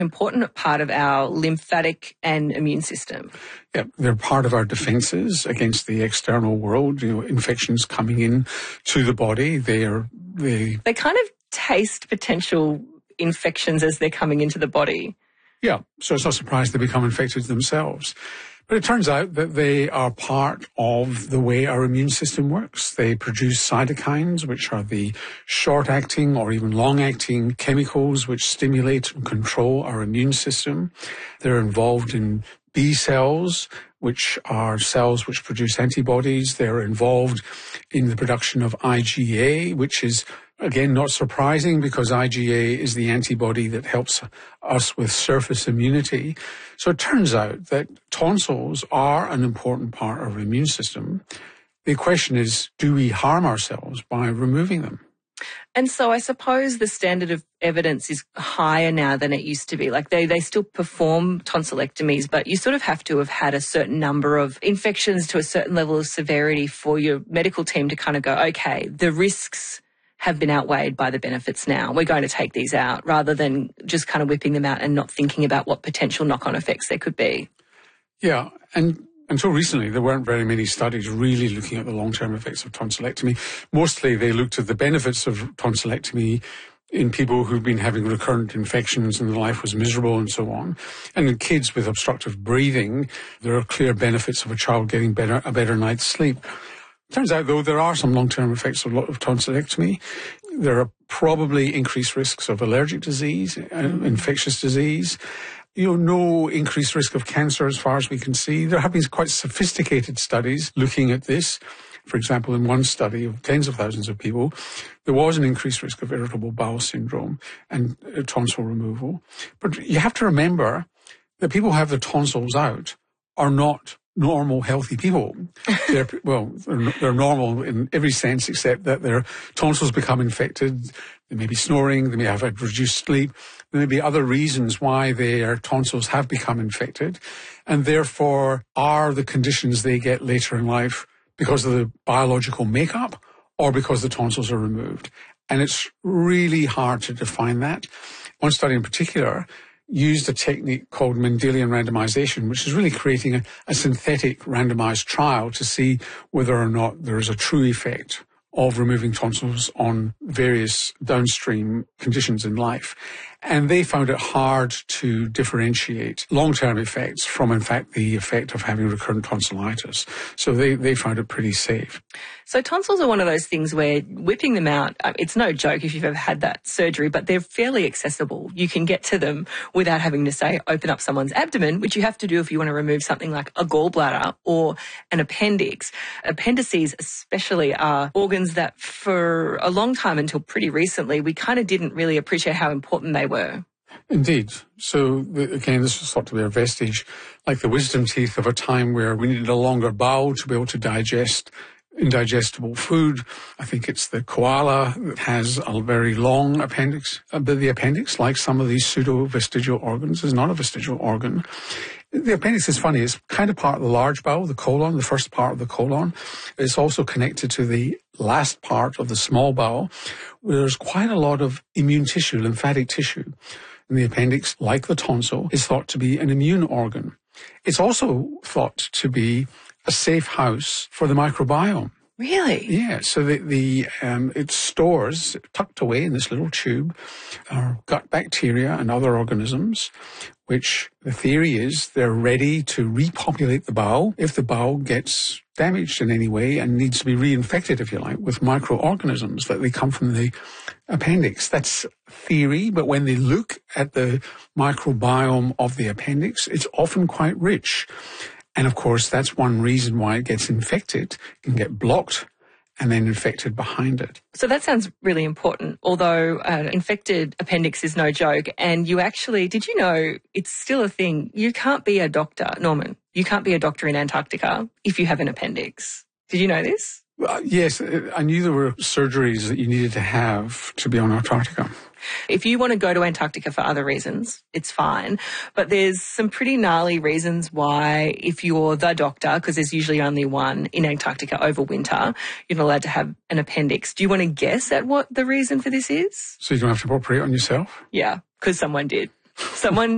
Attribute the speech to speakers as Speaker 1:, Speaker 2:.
Speaker 1: important part of our lymphatic and immune system.
Speaker 2: Yeah, they're part of our defenses against the external world, infections coming in to the body. They
Speaker 1: kind of taste potential infections as they're coming into the body.
Speaker 2: Yeah, so it's not surprised they become infected themselves. But it turns out that they are part of the way our immune system works. They produce cytokines, which are the short-acting or even long-acting chemicals which stimulate and control our immune system. They're involved in B cells, which are cells which produce antibodies. They're involved in the production of IgA, which is, again, not surprising because IgA is the antibody that helps us with surface immunity. So it turns out that tonsils are an important part of our immune system. The question is, do we harm ourselves by removing them?
Speaker 1: And so I suppose the standard of evidence is higher now than it used to be. Like they still perform tonsillectomies, but you sort of have to have had a certain number of infections to a certain level of severity for your medical team to kind of go, okay, the risks have been outweighed by the benefits now. We're going to take these out rather than just kind of whipping them out and not thinking about what potential knock-on effects there could be.
Speaker 2: Yeah, and until recently, there weren't very many studies really looking at the long-term effects of tonsillectomy. Mostly they looked at the benefits of tonsillectomy in people who've been having recurrent infections and their life was miserable and so on. And in kids with obstructive breathing, there are clear benefits of a child getting a better night's sleep. Turns out, though, there are some long-term effects of tonsillectomy. There are probably increased risks of allergic disease, infectious disease. No increased risk of cancer as far as we can see. There have been quite sophisticated studies looking at this. For example, in one study of tens of thousands of people, there was an increased risk of irritable bowel syndrome and tonsil removal. But you have to remember that people who have their tonsils out are not normal, healthy people. They're normal in every sense except that their tonsils become infected. They may be snoring, they may have had reduced sleep. There may be other reasons why their tonsils have become infected, and therefore are the conditions they get later in life because of the biological makeup or because the tonsils are removed. And it's really hard to define that. One study in particular used a technique called Mendelian randomization, which is really creating a synthetic randomized trial to see whether or not there is a true effect of removing tonsils on various downstream conditions in life. And they found it hard to differentiate long-term effects from, in fact, the effect of having recurrent tonsillitis. So they found it pretty safe.
Speaker 1: So tonsils are one of those things where whipping them out, it's no joke if you've ever had that surgery, but they're fairly accessible. You can get to them without having to, say, open up someone's abdomen, which you have to do if you want to remove something like a gallbladder or an appendix. Appendices especially are organs that for a long time until pretty recently, we kind of didn't really appreciate how important they were.
Speaker 2: Indeed. So, again, this was thought to be a vestige, like the wisdom teeth of a time where we needed a longer bowel to be able to digest indigestible food. I think it's the koala that has a very long appendix. But the appendix, like some of these pseudo-vestigial organs, is not a vestigial organ. The appendix is funny. It's kind of part of the large bowel, the colon, the first part of the colon. It's also connected to the last part of the small bowel, where there's quite a lot of immune tissue, lymphatic tissue. And the appendix, like the tonsil, is thought to be an immune organ. It's also thought to be a safe house for the microbiome.
Speaker 1: Really?
Speaker 2: Yeah, so it stores, tucked away in this little tube, our gut bacteria and other organisms, which the theory is they're ready to repopulate the bowel if the bowel gets damaged in any way and needs to be reinfected, if you like, with microorganisms that they come from the appendix. That's theory, but when they look at the microbiome of the appendix, it's often quite rich. And of course, that's one reason why it gets infected. It can get blocked and then infected behind it.
Speaker 1: So that sounds really important, although an infected appendix is no joke. And did you know it's still a thing? You can't be a doctor, Norman. You can't be a doctor in Antarctica if you have an appendix. Did you know this?
Speaker 2: Yes, I knew there were surgeries that you needed to have to be on Antarctica.
Speaker 1: If you want to go to Antarctica for other reasons, it's fine. But there's some pretty gnarly reasons why, if you're the doctor, because there's usually only one in Antarctica over winter, you're not allowed to have an appendix. Do you want to guess at what the reason for this is?
Speaker 2: So you don't have to operate on yourself?
Speaker 1: Yeah, because someone did. Someone